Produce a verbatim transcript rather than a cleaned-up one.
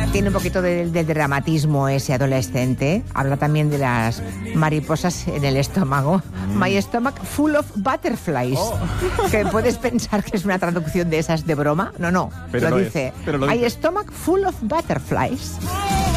Tiene un poquito de, de dramatismo ese adolescente. Habla también de las mariposas en el estómago. Mm. My stomach full of butterflies. Oh. Que puedes pensar que es una traducción de esas de broma. No, no. Pero lo, lo dice. Pero lo My dice. Stomach full of butterflies.